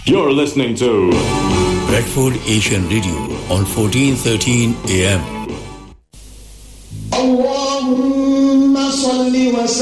You're listening to Bradford Asian Radio on 1413 AM. Allahumma salli wa